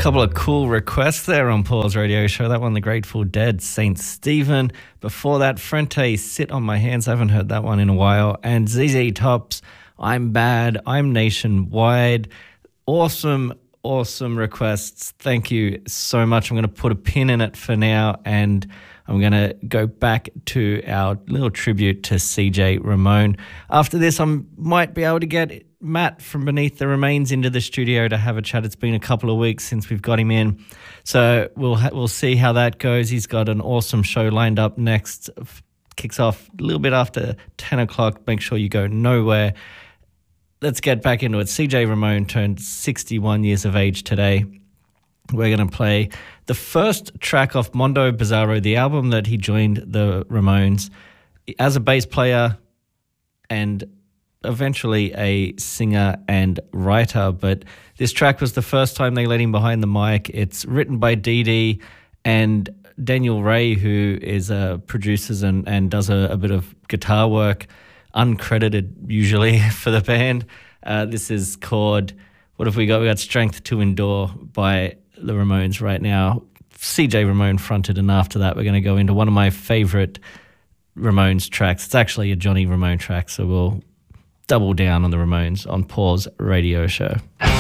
Couple of cool requests there on Paul's radio show. That one, The Grateful Dead, Saint Stephen. Before that, Frente, Sit on My Hands. I haven't heard that one in a while. And ZZ Top's I'm Bad, I'm Nationwide. Awesome requests. Thank you so much. I'm going to put a pin in it for now, and I'm going to go back to our little tribute to CJ Ramone. After this, I might be able to get Matt from Beneath the Remains into the studio to have a chat. It's been a couple of weeks since we've got him in, so we'll see how that goes. He's got an awesome show lined up next. Kicks off a little bit after 10 o'clock. Make sure you go nowhere. Let's get back into it. CJ Ramone turned 61 years of age today. We're going to play the first track off Mondo Bizarro, the album that he joined the Ramones as a bass player and eventually a singer and writer. But this track was the first time they let him behind the mic. It's written by Dee Dee and Daniel Ray, who is producers and does a bit of guitar work, uncredited usually for the band. This is called, what have we got? We got Strength to Endure by the Ramones right now. CJ Ramone fronted, and after that we're going to go into one of my favourite Ramones tracks. It's actually a Johnny Ramone track, so we'll double down on the Ramones on Paul's radio show.